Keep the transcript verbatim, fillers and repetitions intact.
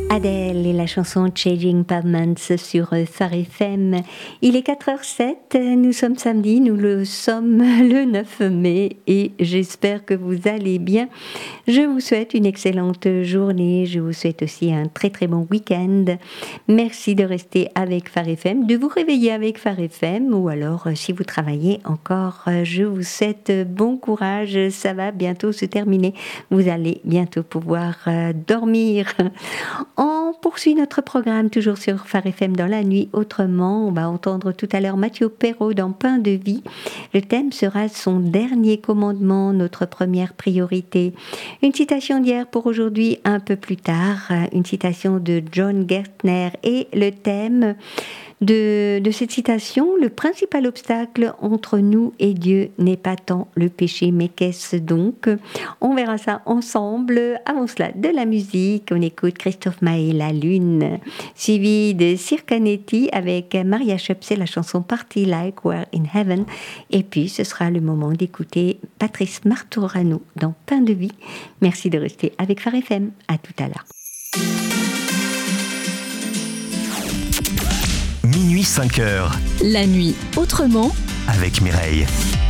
Adèle et la chanson Changing Pavements sur Phare F M. Il est quatre heures zéro sept, nous sommes samedi, nous le sommes le neuf mai et j'espère que vous allez bien. Je vous souhaite une excellente journée, je vous souhaite aussi un très très bon week-end. Merci de rester avec Phare F M, de vous réveiller avec Phare F M ou alors si vous travaillez encore, je vous souhaite bon courage, ça va bientôt se terminer, vous allez bientôt pouvoir dormir. On poursuit notre programme toujours sur Phare F M dans la nuit autrement. On va entendre tout à l'heure Mathieu Perrault dans Pain de vie. Le thème sera son dernier commandement, notre première priorité. Une citation d'hier pour aujourd'hui un peu plus tard, une citation de John Gertner et le thème de, de cette citation, le principal obstacle entre nous et Dieu n'est pas tant le péché, mais qu'est-ce donc? On verra ça ensemble. Avant cela, de la musique, on écoute Christophe Maé, La Lune, suivi de Circanetti avec Maria Schöpse, la chanson Party Like We're in Heaven. Et puis, ce sera le moment d'écouter Patrice Martorano dans Pain de vie. Merci de rester avec Phare F M. À tout à l'heure. Minuit cinq heures. La nuit autrement avec Mireille.